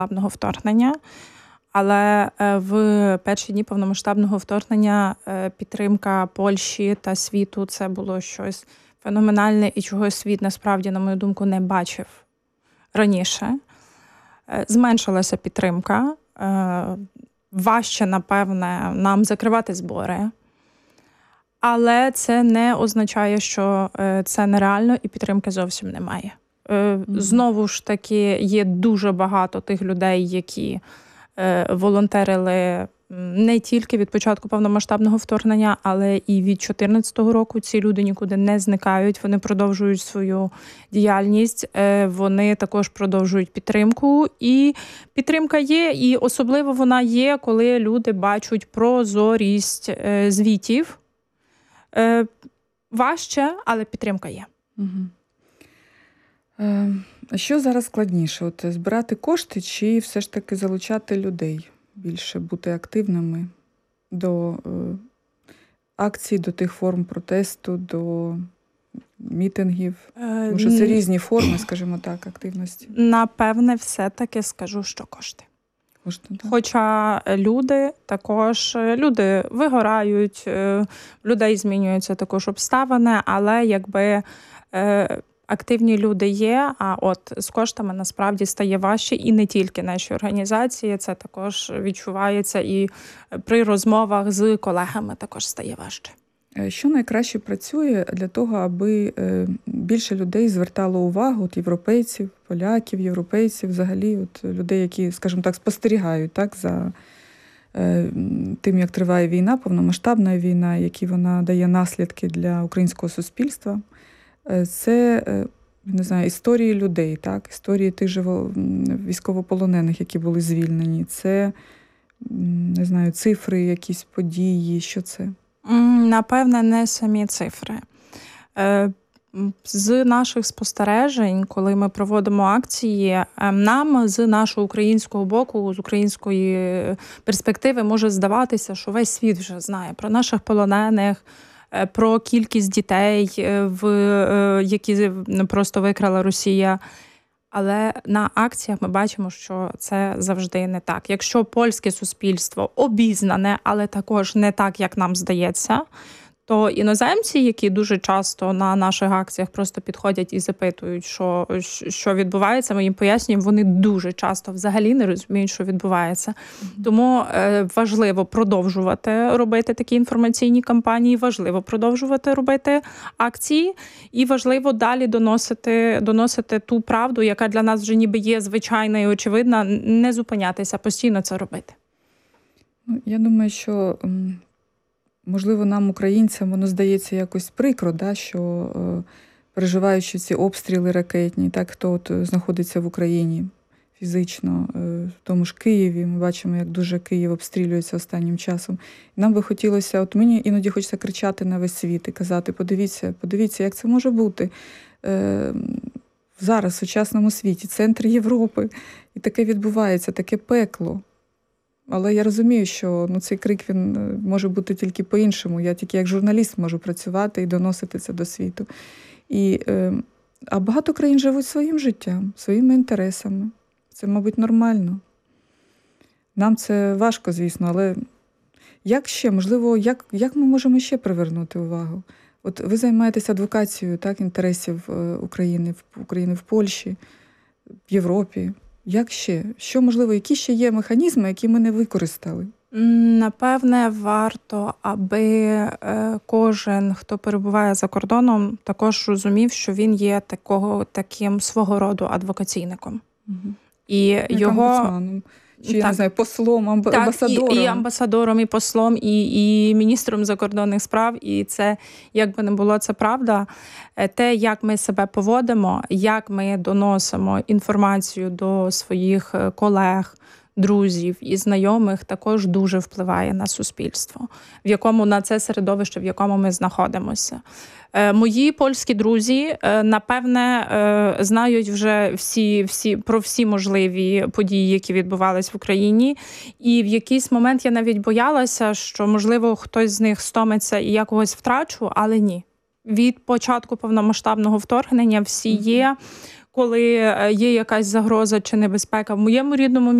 вторгнення. Але в перші дні повномасштабного вторгнення підтримка Польщі та світу – це було щось феноменальне і чого світ, насправді, на мою думку, не бачив раніше. Зменшилася підтримка. Важче, напевне, нам закривати збори. Але це не означає, що це нереально і підтримки зовсім немає. Знову ж таки, є дуже багато тих людей, які волонтерили не тільки від початку повномасштабного вторгнення, але і від 2014 року. Ці люди нікуди не зникають, вони продовжують свою діяльність, вони також продовжують підтримку. І підтримка є, і особливо вона є, коли люди бачать прозорість звітів. Важче, але підтримка є. А що зараз складніше? От збирати кошти чи все ж таки залучати людей? Більше бути активними до акцій, до тих форм протесту, до мітингів? Тому що це різні форми, скажімо так, активності. Напевне, все-таки скажу, що кошти. Хоча люди вигорають, людей змінюються також обставини, але якби активні люди є, а от з коштами насправді стає важче, і не тільки наші організації, це також відчувається і при розмовах з колегами також стає важче. Що найкраще працює для того, аби більше людей звертало увагу, от європейців, поляків, європейців, взагалі, от людей, які, скажімо так, спостерігають так, за тим, як триває війна, повномасштабна війна, які вона дає наслідки для українського суспільства? Це, не знаю, історії людей, так, історії тих же військовополонених, які були звільнені. Це, не знаю, цифри, якісь події, що це? Напевне, не самі цифри. З наших спостережень, коли ми проводимо акції, нам з нашого українського боку, з української перспективи може здаватися, що весь світ вже знає про наших полонених, про кількість дітей, які просто викрала Росія. Але на акціях ми бачимо, що це завжди не так. Якщо польське суспільство обізнане, але також не так, як нам здається, то іноземці, які дуже часто на наших акціях просто підходять і запитують, що відбувається, ми їм пояснюємо, вони дуже часто взагалі не розуміють, що відбувається. Тому важливо продовжувати робити такі інформаційні кампанії, важливо продовжувати робити акції і важливо далі доносити ту правду, яка для нас вже ніби є звичайна і очевидна, не зупинятися, постійно це робити. Я думаю, що можливо, нам, українцям, воно здається якось прикро, да, що переживаючи ці обстріли ракетні, так, хто от знаходиться в Україні фізично, в тому ж Києві, ми бачимо, як дуже Київ обстрілюється останнім часом. І нам би хотілося, от мені іноді хочеться кричати на весь світ і казати, подивіться, як це може бути зараз, в сучасному світі, центр Європи, і таке відбувається, таке пекло. Але я розумію, що цей крик він може бути тільки по-іншому. Я тільки як журналіст можу працювати і доносити це до світу. А багато країн живуть своїм життям, своїми інтересами. Це, мабуть, нормально. Нам це важко, звісно, але як ще, можливо, як ми можемо ще привернути увагу? От ви займаєтесь адвокацією, так, інтересів України в Польщі, в Європі. Як ще? Що, можливо, які ще є механізми, які ми не використали? Напевне, варто, аби кожен, хто перебуває за кордоном, також розумів, що він є таким свого роду адвокаційником. Угу. І його... Омбудсманом. Чи, я не знаю, послом, амбасадором. І амбасадором, і послом, і міністром закордонних справ. І це, як би не було, це правда. Те, як ми себе поводимо, як ми доносимо інформацію до своїх колег, друзів і знайомих, також дуже впливає на суспільство, на це середовище, в якому ми знаходимося. Мої польські друзі, напевне, знають вже про всі можливі події, які відбувались в Україні. І в якийсь момент я навіть боялася, що, можливо, хтось з них стомиться і я когось втрачу, але ні. Від початку повномасштабного вторгнення всі є, коли є якась загроза чи небезпека. В моєму рідному